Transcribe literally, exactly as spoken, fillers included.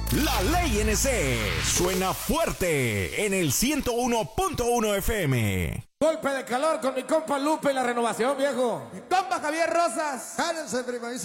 La Ley N C suena fuerte en el ciento uno punto uno F M. Golpe de calor con mi compa Lupe y la renovación, viejo. Mi compa Javier Rosas. Jálense, prima.